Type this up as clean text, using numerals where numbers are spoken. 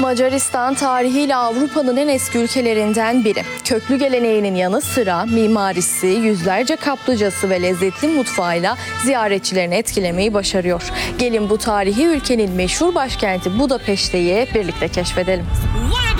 Macaristan tarihiyle Avrupa'nın en eski ülkelerinden biri. Köklü geleneğinin yanı sıra mimarisi, yüzlerce kaplıcası ve lezzetli mutfağıyla ziyaretçilerini etkilemeyi başarıyor. Gelin bu tarihi ülkenin meşhur başkenti Budapeşte'yi birlikte keşfedelim.